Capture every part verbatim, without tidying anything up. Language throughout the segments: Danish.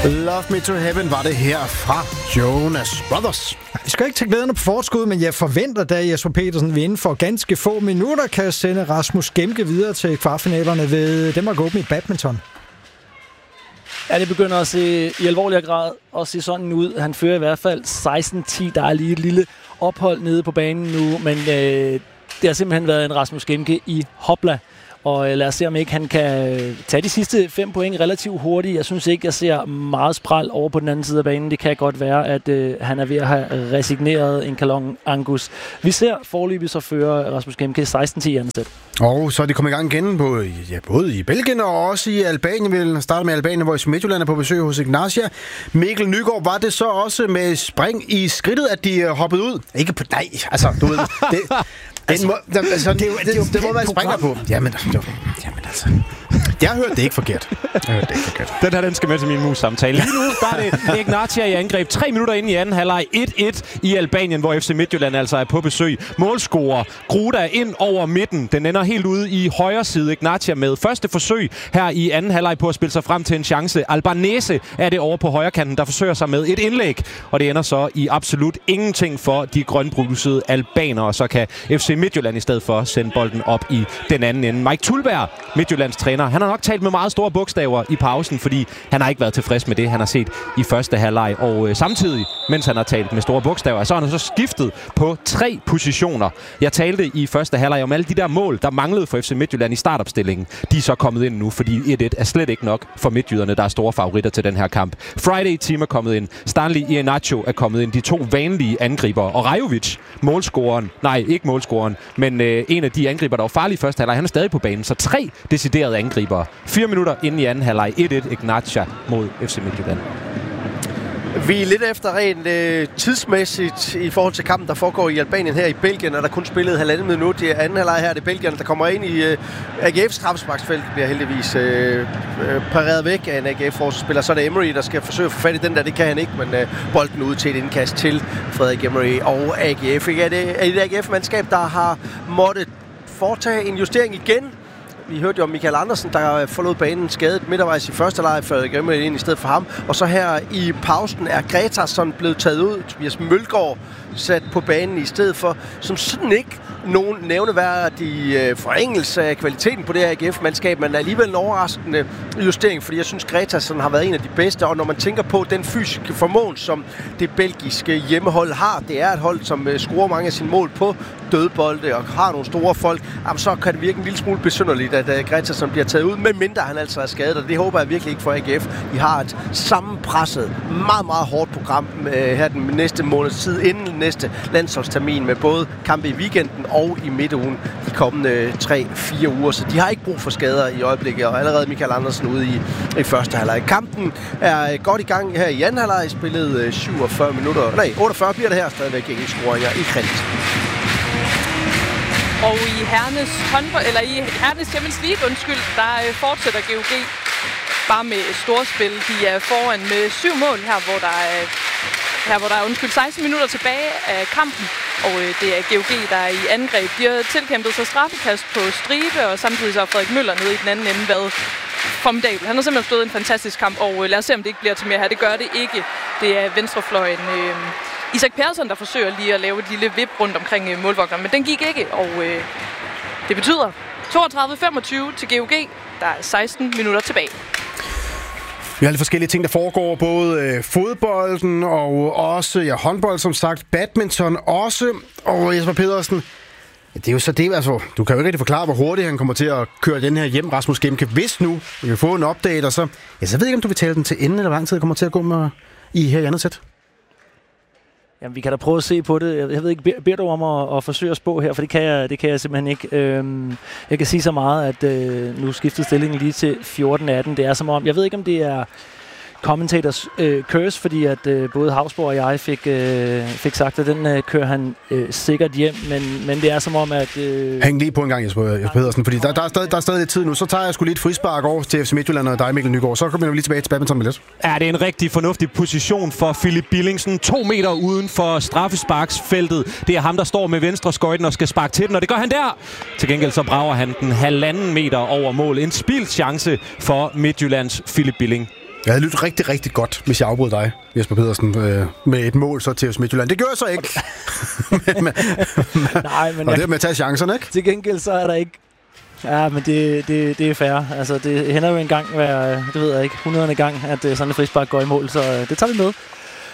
Love Me To Heaven var det her fra Jonas Brothers. Vi skal ikke tage glæderne på forskud, men jeg forventer, da Jesper Petersen vil inden for ganske få minutter kan sende Rasmus Gemke videre til kvartfinalerne ved Danmark Open i badminton. Ja, det begynder at se i alvorlig grad at se sådan ud. Han fører i hvert fald seksten ti. Der er lige et lille ophold nede på banen nu, men øh, det har simpelthen været en Rasmus Gemke i hopla. Og øh, lad os se, om ikke han kan tage de sidste fem point relativt hurtigt. Jeg synes ikke, jeg ser meget spral over på den anden side af banen. Det kan godt være, at øh, han er ved at have resigneret en Kalon Angus. Vi ser forløbig så fører Rasmus Gemke seksten ti i andet sæt. Og så er de kommet i gang igen på, ja, både i Belgien og også i Albanien. Vi vil starte med Albanien, hvor F C Midtjylland er på besøg hos Ignatia. Mikkel Nygaard, var det så også med spring i skridtet, at de hoppede ud? Ikke på nej, altså du ved det. Altså, må, altså, det, det, det, det, det må man springer på. Jamen, jamen altså. Jeg hørte det ikke forkert. Jeg hørte det ikke forkert. Den her, den skal med til min mus-samtale. Lige nu, der er det Ignatia i angreb. Tre minutter inde i anden halvleg. et et i Albanien, hvor F C Midtjylland altså er på besøg. Målscorer Gruda ind over midten. Den ender helt ude i højre side. Ignatia med første forsøg her i anden halvleg på at spille sig frem til en chance. Albanese er det over på højre kanten, der forsøger sig med et indlæg. Og det ender så i absolut ingenting for de grønbrusede albanere. Så kan F C Midtjylland i stedet for sende bolden op i den anden ende. Mike Tulberg, Midtjyllands træner, han har nok talt med meget store bogstaver i pausen, fordi han har ikke været tilfreds med det, han har set i første halvleg. Og øh, samtidig, mens han har talt med store bogstaver, så har han så skiftet på tre positioner. Jeg talte i første halvleg om alle de der mål, der manglede for F C Midtjylland i startopstillingen. De er så kommet ind nu, fordi et et er slet ikke nok for midtjyderne, der er store favoritter til den her kamp. Friday Team er kommet ind. Stanley Iheanacho er kommet ind. De to vanlige angriber. Og Rajovic, målscoreren, nej, ikke målscoreren, men øh, en af de angriber, der var farlige i første halvleg, han er stadig på banen. Så tre deciderede angriber. Fire minutter inden i anden halvleg. et et Ignatia mod F C Midtjylland. Vi er lidt efter rent øh, tidsmæssigt i forhold til kampen, der foregår i Albanien her i Belgien, og der kun spillet halvandet minut i anden halvleg her. Det er Belgien, der kommer ind i øh, A G F's straffesparksfelt, bliver heldigvis øh, øh, pareret væk af en A G F-forsvarsspiller. Så er det Emery, der skal forsøge at få fat i den der. Det kan han ikke, men øh, bolden ud til et indkast til Frederik Emery og A G F. Ikke? Er det er et A G F-mandskab, der har måttet foretage en justering igen? Vi hørte jo om Michael Andersen, der forlod banen skadet midtervejs i første leg, før det glemte ind i stedet for ham. Og så her i pausen er Gretarsson blevet taget ud. Tobias Mølgaard sat på banen i stedet for, som sådan ikke nogen nævneværdig forringelse af kvaliteten på det her A G F-mandskab, men alligevel en overraskende justering, fordi jeg synes, Gretarsson har været en af de bedste, og når man tænker på den fysiske formåen, som det belgiske hjemmehold har, det er et hold, som scorer mange af sine mål på dødbolde og har nogle store folk, så kan det virke en lille smule besynderligt, at Gretarsson bliver taget ud, medmindre han altså er skadet, og det håber jeg virkelig ikke for A G F. De har et sammenpresset, meget, meget hårdt program her den næste måneds tid, inden næste landsholdstermin, med både kampe i weekenden og i midtugen de kommende tre fire uger, så de har ikke brug for skader i øjeblikket, og allerede Michael Andersen ude i, i første halvleg. Kampen er godt i gang her i anden halvleg, spillet syvogfyrre minutter, nej, otteogfyrre bliver det her, stadigvæk ingen scoringer i Krent. Og i herrenes håndbold, eller i herrenes Champions League, undskyld, der fortsætter G O G bare med storspil. De er foran med syv mål her, hvor der er, her, hvor der er undskyld, seksten minutter tilbage af kampen. Og øh, det er G O G, der er i angreb. De har tilkæmpet sig straffekast på stribe, og samtidig så har Frederik Møller nede i den anden ende været formidabel. Han har simpelthen stået en fantastisk kamp, og øh, lad os se, om det ikke bliver til mere her. Det gør det ikke. Det er venstrefløjen øh, Isak Persson, der forsøger lige at lave et lille vip rundt omkring øh, målvogteren, men den gik ikke, og øh, det betyder toogtredive femogtyve til G O G. Der er seksten minutter tilbage. Vi har lidt forskellige ting, der foregår. Både øh, fodbolden og også ja, håndbold, som sagt. Badminton også. Og Jesper Pedersen, det er jo så det, altså, du kan jo ikke rigtig forklare, hvor hurtigt han kommer til at køre den her hjem, Rasmus Gemke. Hvis nu vi kan få en update, og så... Ja, så ved jeg ikke, om du vil tale den til enden, eller hvor lang tid det kommer til at gå med i her i andet sæt. Jamen, vi kan da prøve at se på det. Jeg ved ikke, beder, beder du om at, at forsøge at spå her, for det kan jeg, det kan jeg simpelthen ikke. Øhm, jeg kan sige så meget, at øh, nu skiftede stillingen lige til fjorten atten. Det er som om, jeg ved ikke, om det er commentators øh, curse, fordi at øh, både Havsborg og jeg fik, øh, fik sagt, at den øh, kører han øh, sikkert hjem, men, men det er som om, at... Øh... Hæng lige på en gang, Jesper, Jesper Pedersen, fordi der, der, er stadig, der er stadig lidt tid nu. Så tager jeg sgu lige et frispark over til F C Midtjylland og dig, Mikkel Nygaard. Så kommer vi lige tilbage til badminton med lidt. Ja, det er en rigtig fornuftig position for Philip Billingsen. To meter uden for straffesparksfeltet. Det er ham, der står med venstre skøjten og skal sparke til den, og det gør han der. Til gengæld så brager han den halvanden meter over mål. En spildt chance for Midtjyllands Philip Billing. Jeg havde lyttet rigtig, rigtig godt, hvis jeg afbrød dig, Jesper Pedersen, øh, med et mål så til F C Midtjylland. Det gør jeg så ikke. men, men, Nej, men og det er med at tage chancerne, ikke? Til gengæld så er der ikke... Ja, men det, det, det er fair. Altså, det hænder jo en gang hver, det ved jeg ikke, hundrederne gang, at sådan en frispark går i mål, så det tager vi med.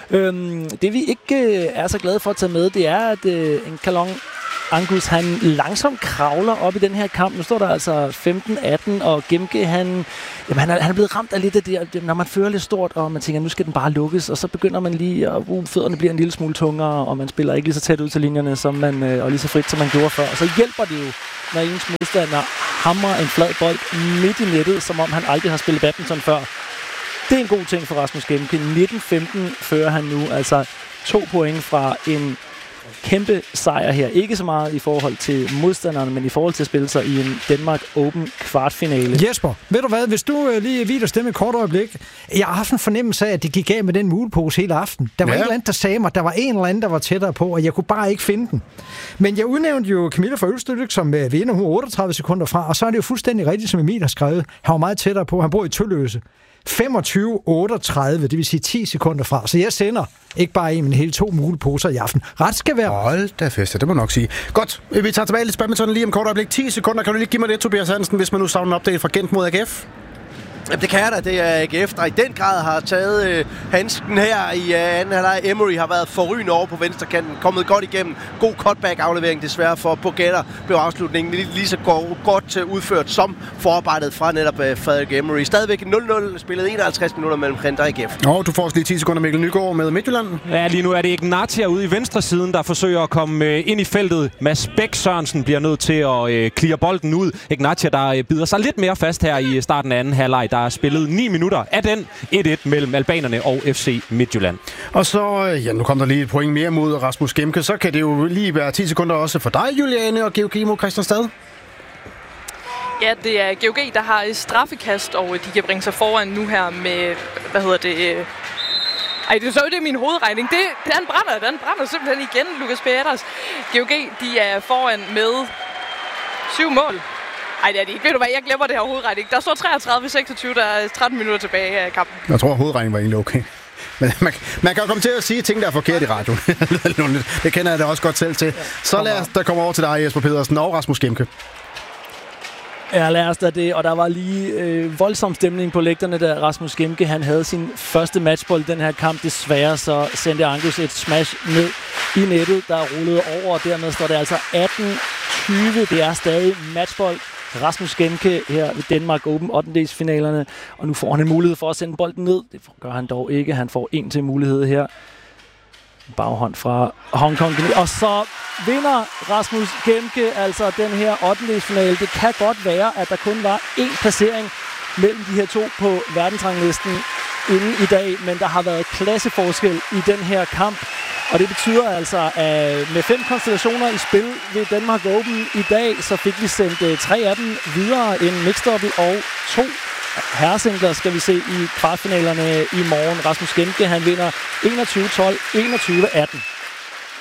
Øhm, det vi ikke øh, er så glade for at tage med, det er, at øh, en Kalon Angus, han langsomt kravler op i den her kamp. Nu står der altså femten atten, og Gemke, han, jamen, han, er, han er blevet ramt af lidt af det, når man fører lidt stort, og man tænker, nu skal den bare lukkes, og så begynder man lige, og uh, fødderne bliver en lille smule tungere, og man spiller ikke lige så tæt ud til linjerne, som man, øh, og lige så frit, som man gjorde før. Og så hjælper det jo, når ens modstander hamrer en flad bold midt i nettet, som om han aldrig har spillet badminton før. Det er en god ting for Rasmus Gemke. nitten femten fører han nu, altså to point fra en kæmpe sejr her. Ikke så meget i forhold til modstanderne, men i forhold til at spille sig i en Danmark Open kvartfinale. Jesper, ved du hvad, hvis du uh, lige vider stemme et kort øjeblik. Jeg har haft en fornemmelse af, at det gik af med den mulepose hele aften. Der var ja. en eller anden, der sagde mig, at der var en eller anden, der var tættere på, og jeg kunne bare ikke finde den. Men jeg udnævnte jo Camilla fra Ølstykke som uh, vinder, hun otteogtredive sekunder fra, og så er det jo fuldstændig rigtigt, som Emil har skrevet. Han var meget tættere på, han bor i Tølløse. femogtyve otteogtredive, det vil sige ti sekunder fra. Så jeg sender ikke bare en, men hele to muleposer i aften. Ret skal være. Hold da fest, det må nok sige. Godt, vi tager tilbage lidt badminton lige om kort øjeblik. ti sekunder, kan du lige give mig det, Tobias Hansen, hvis man nu savner en update fra Gent mod A G F? Jamen, det kan jeg da. Det er A G F, der i den grad har taget øh, handsken her i øh, anden halvleg. Emery har været forrygende over på venstrekanten, kommet godt igennem. God cutback-aflevering desværre for Bogetter. Blev afslutningen lige, lige så go- godt øh, udført som forarbejdet fra netop øh, Frederik Emery. Stadigvæk nul nul, spillet enoghalvtreds minutter mellem Gent og A G F. Og du får også lige ti sekunder, Mikkel Nygaard med Midtjylland. Ja, lige nu er det Ignatia ude i venstre siden, der forsøger at komme øh, ind i feltet. Mads Bæk Sørensen bliver nødt til at øh, clear bolden ud. Ignatia, der øh, bider sig lidt mere fast her i starten af anden halvleg. Der er spillet ni minutter af den et et mellem albanerne og F C Midtjylland. Og så, ja, nu kommer der lige et point mere mod Rasmus Gemke. Så kan det jo lige være ti sekunder også for dig, Juliane, og G O G mod Christianstad. Ja, det er G O G, der har straffekast, og de kan bringe sig foran nu her med, hvad hedder det... Ej, det er så det er min hovedregning. Det, den brænder, den brænder simpelthen igen, Lukas Peters. G O G, de er foran med syv mål. Ej, det er det ikke. Ved du hvad, jeg glemmer det her hovedregning. Der står treogtredive seksogtyve, der er tretten minutter tilbage af kampen. Jeg tror, hovedregningen var egentlig okay. Men man, man kan jo komme til at sige ting, der er forkert i radio. Det kender jeg da også godt selv til. Så lad os der komme over til dig, Jesper Pedersen og Rasmus Gemke. Ja, lad os da det. Og der var lige øh, voldsom stemning på lægterne, da Rasmus Gemke han havde sin første matchbold i den her kamp. Desværre så sendte Angus et smash ned i nettet, der rullede over, og dermed står det altså atten tyve. Det er stadig matchbold. Rasmus Gemke her ved Danmark Open ottendedelsfinalerne, og nu får han en mulighed for at sende bolden ned. Det gør han dog ikke. Han får en til mulighed her. Baghånd fra Hong Kong. Og så vinder Rasmus Gemke altså den her ottendedelsfinale. Det kan godt være, at der kun var én placering mellem de her to på verdensranglisten inden i dag, men der har været klasseforskel i den her kamp. Og det betyder altså, at med fem konstellationer i spil ved Danmark Open i dag, så fik vi sendt tre af dem videre. En mixed-double og to herresingler skal vi se i kvartfinalerne i morgen. Rasmus Gemke, han vinder enogtyve tolv, enogtyve atten.